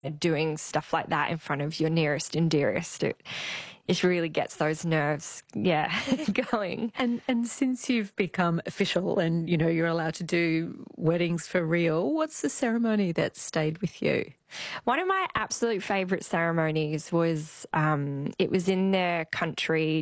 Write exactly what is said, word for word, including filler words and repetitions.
doing stuff like that in front of your nearest and dearest. It, it really gets those nerves, yeah, going. And and since you've become official and, you know, you're allowed to do weddings for real, what's the ceremony that stayed with you? One of my absolute favourite ceremonies was, um, it was in the country